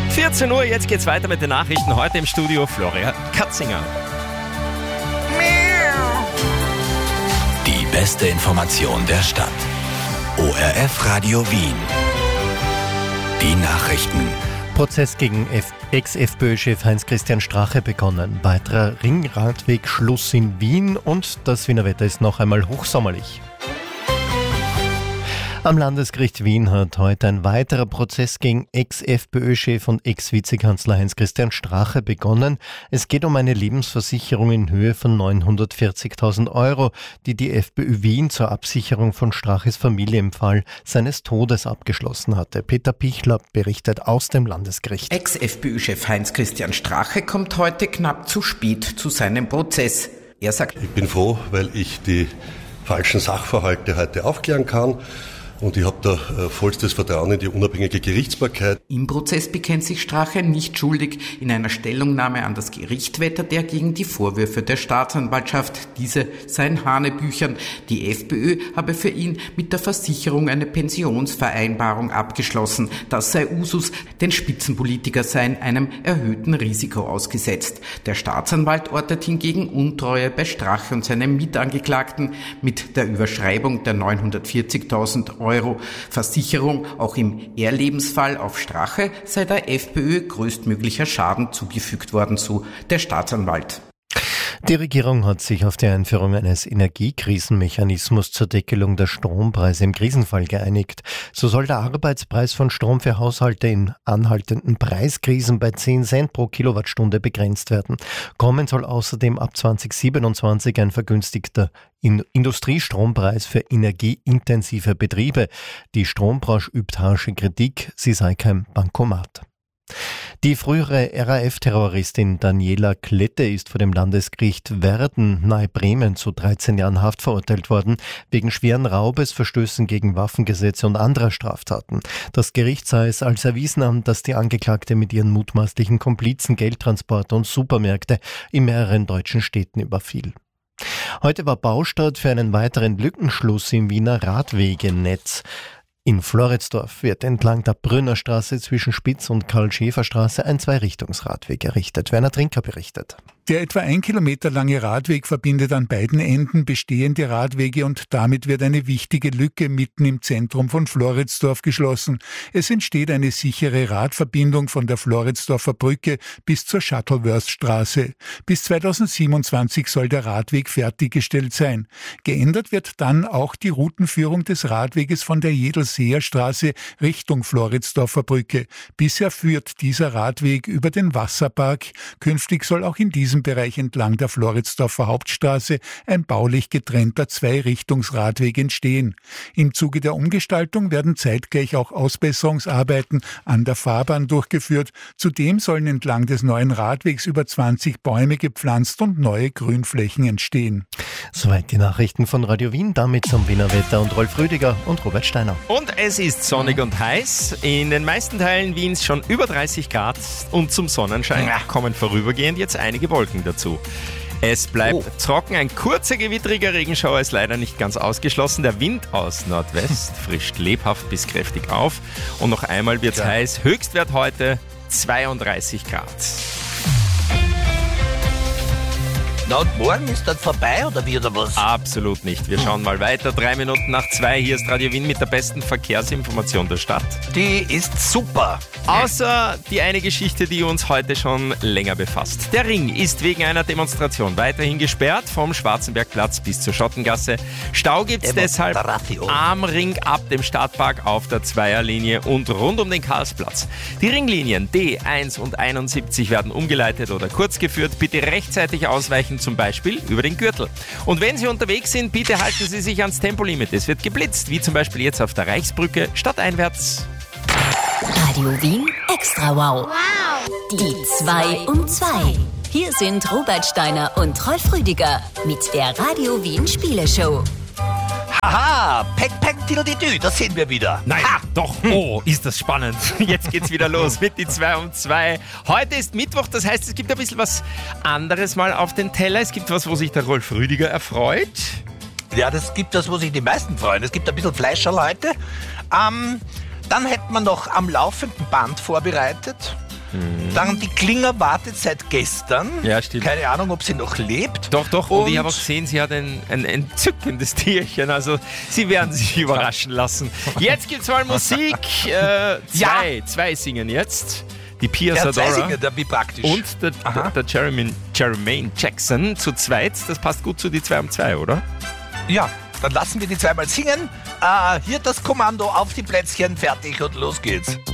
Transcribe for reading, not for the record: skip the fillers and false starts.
14 Uhr, jetzt geht's weiter mit den Nachrichten. Heute im Studio Florian Katzinger. Die beste Information der Stadt. ORF Radio Wien. Die Nachrichten. Prozess gegen Ex-FPÖ-Chef Heinz-Christian Strache begonnen. Weiterer Ringradweg-Schluss in Wien und das Wiener Wetter ist noch einmal hochsommerlich. Am Landesgericht Wien hat heute ein weiterer Prozess gegen Ex-FPÖ-Chef und Ex-Vizekanzler Heinz-Christian Strache begonnen. Es geht um eine Lebensversicherung in Höhe von 940.000 €, die die FPÖ Wien zur Absicherung von Straches Familie im Fall seines Todes abgeschlossen hatte. Peter Pichler berichtet aus dem Landesgericht. Ex-FPÖ-Chef Heinz-Christian Strache kommt heute knapp zu spät zu seinem Prozess. Er sagt: Ich bin froh, weil ich die falschen Sachverhalte heute aufklären kann. Und ich habe da vollstes Vertrauen in die unabhängige Gerichtsbarkeit. Im Prozess bekennt sich Strache nicht schuldig. In einer Stellungnahme an das Gericht wettert er gegen die Vorwürfe der Staatsanwaltschaft. Diese seien Hanebüchern. Die FPÖ habe für ihn mit der Versicherung eine Pensionsvereinbarung abgeschlossen. Das sei Usus, denn Spitzenpolitiker seien einem erhöhten Risiko ausgesetzt. Der Staatsanwalt ortet hingegen Untreue bei Strache und seinem Mitangeklagten. Mit der Überschreibung der 940.000 € Versicherung auch im Ehrlebensfall auf Strache sei der FPÖ größtmöglicher Schaden zugefügt worden, so der Staatsanwalt. Die Regierung hat sich auf die Einführung eines Energiekrisenmechanismus zur Deckelung der Strompreise im Krisenfall geeinigt. So soll der Arbeitspreis von Strom für Haushalte in anhaltenden Preiskrisen bei 10 Cent pro Kilowattstunde begrenzt werden. Kommen soll außerdem ab 2027 ein vergünstigter Industriestrompreis für energieintensive Betriebe. Die Strombranche übt harsche Kritik, sie sei kein Bankomat. Die frühere RAF-Terroristin Daniela Klette ist vor dem Landesgericht Werden nahe Bremen zu 13 Jahren Haft verurteilt worden, wegen schweren Raubes, Verstößen gegen Waffengesetze und anderer Straftaten. Das Gericht sah es als erwiesen an, dass die Angeklagte mit ihren mutmaßlichen Komplizen Geldtransporte und Supermärkte in mehreren deutschen Städten überfiel. Heute war Baustart für einen weiteren Lückenschluss im Wiener Radwegenetz. In Floridsdorf wird entlang der Brünnerstraße zwischen Spitz und Karl-Schäfer-Straße ein Zweirichtungsradweg errichtet. Werner Trinker berichtet. Der etwa 1 Kilometer lange Radweg verbindet an beiden Enden bestehende Radwege und damit wird eine wichtige Lücke mitten im Zentrum von Floridsdorf geschlossen. Es entsteht eine sichere Radverbindung von der Floridsdorfer Brücke bis zur Shuttleworth-Straße. Bis 2027 soll der Radweg fertiggestellt sein. Geändert wird dann auch die Routenführung des Radweges von der Jedelseer Straße Richtung Floridsdorfer Brücke. Bisher führt dieser Radweg über den Wasserpark. Künftig soll auch in diesem Bereich entlang der Floridsdorfer Hauptstraße ein baulich getrennter Zweirichtungsradweg entstehen. Im Zuge der Umgestaltung werden zeitgleich auch Ausbesserungsarbeiten an der Fahrbahn durchgeführt. Zudem sollen entlang des neuen Radwegs über 20 Bäume gepflanzt und neue Grünflächen entstehen. Soweit die Nachrichten von Radio Wien, damit zum Wiener Wetter und Rolf Rüdiger und Robert Steiner. Und es ist sonnig und heiß. In den meisten Teilen Wiens schon über 30 Grad und zum Sonnenschein kommen vorübergehend jetzt einige Wolken dazu. Es bleibt trocken, ein kurzer gewittriger Regenschauer ist leider nicht ganz ausgeschlossen. Der Wind aus Nordwest frischt lebhaft bis kräftig auf. Und noch einmal wird's heiß. Höchstwert heute 32 Grad. Na und morgen ist das vorbei oder wie oder was? Absolut nicht. Wir schauen mal weiter. 3 Minuten nach 2. Hier ist Radio Wien mit der besten Verkehrsinformation der Stadt. Die ist super. Außer die eine Geschichte, die uns heute schon länger befasst. Der Ring ist wegen einer Demonstration weiterhin gesperrt, vom Schwarzenbergplatz bis zur Schottengasse. Stau gibt's deshalb am Ring ab dem Stadtpark auf der Zweierlinie und rund um den Karlsplatz. Die Ringlinien D1 und 71 werden umgeleitet oder kurz geführt. Bitte rechtzeitig ausweichen, zum Beispiel über den Gürtel. Und wenn Sie unterwegs sind, bitte halten Sie sich ans Tempolimit. Es wird geblitzt, wie zum Beispiel jetzt auf der Reichsbrücke stadteinwärts. Radio Wien Extra Wow. Die 2 um 2. Hier sind Robert Steiner und Rolf Rüdiger mit der Radio Wien Spieleshow. Haha, Diddle-Dü, da sind wir wieder. Nein, doch, oh, ist das spannend. Jetzt geht's wieder los mit die 2 um 2. Heute ist Mittwoch, das heißt, es gibt ein bisschen was anderes mal auf den Teller. Es gibt was, wo sich der Rolf Rüdiger erfreut. Ja, das gibt das, wo sich die meisten freuen. Es gibt ein bisschen Fleischerl heute. Dann hätten wir noch am laufenden Band vorbereitet Dann die Klinger wartet seit gestern. Ja, stimmt. Keine Ahnung, ob sie noch lebt. Doch. Und ich habe auch gesehen, sie hat ein entzückendes Tierchen. Also sie werden sich überraschen lassen. Jetzt gibt's mal Musik. Zwei singen jetzt. Die Pia Zadora singen, wie praktisch. und der Jermaine Jackson zu zweit. Das passt gut zu die 2 um 2, oder? Ja, dann lassen wir die zweimal singen. Hier das Kommando, auf die Plätzchen, fertig und los geht's.